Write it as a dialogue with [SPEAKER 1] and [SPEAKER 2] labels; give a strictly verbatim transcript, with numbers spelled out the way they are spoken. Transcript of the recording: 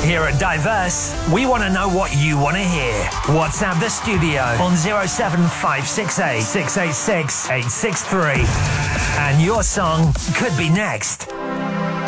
[SPEAKER 1] Here at Diverse, we want to know what you want to hear. WhatsApp the studio on zero seven five six eight, six eight six, eight six three. And your song could be next.